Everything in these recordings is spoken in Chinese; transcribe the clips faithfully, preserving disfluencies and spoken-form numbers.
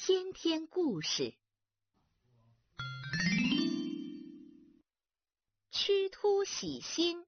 先天故事。驱秃洗心。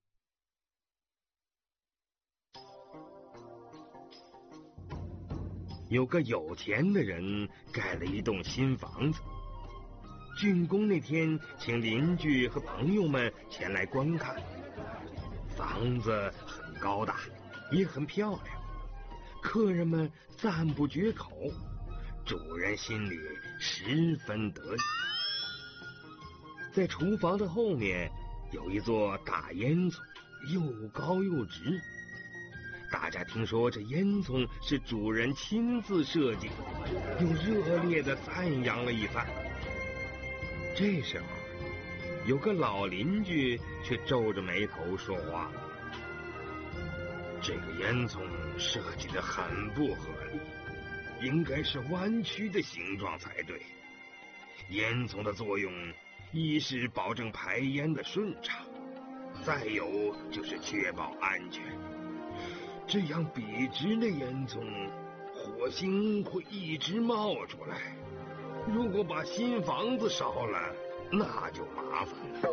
有个有钱的人盖了一栋新房子，竣工那天请邻居和朋友们前来观看。房子很高大，也很漂亮，客人们赞不绝口，主人心里十分得意。在厨房的后面有一座大烟囱，又高又直。大家听说这烟囱是主人亲自设计，又热烈地赞扬了一番。这时候，有个老邻居却皱着眉头说话：“这个烟囱设计得很不合理，应该是弯曲的形状才对。烟囱的作用，一是保证排烟的顺畅，再有就是确保安全。这样笔直的烟囱，火星会一直冒出来。如果把新房子烧了，那就麻烦了。”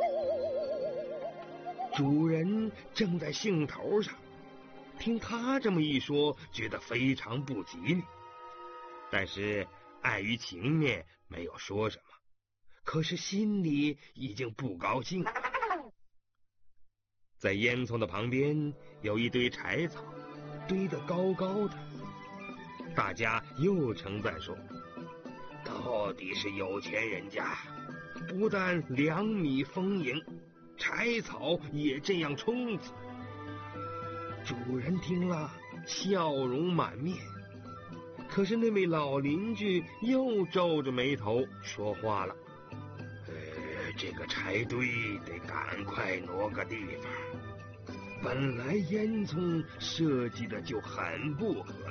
主人正在兴头上，听他这么一说，觉得非常不吉利，但是碍于情面没有说什么，可是心里已经不高兴了。在烟囱的旁边有一堆柴草，堆得高高的，大家又称赞说：“到底是有钱人家，不但粮米丰盈，柴草也这样充足。”主人听了，笑容满面。可是那位老邻居又皱着眉头说话了：“呃，这个柴堆得赶快挪个地方。本来烟囱设计的就很不合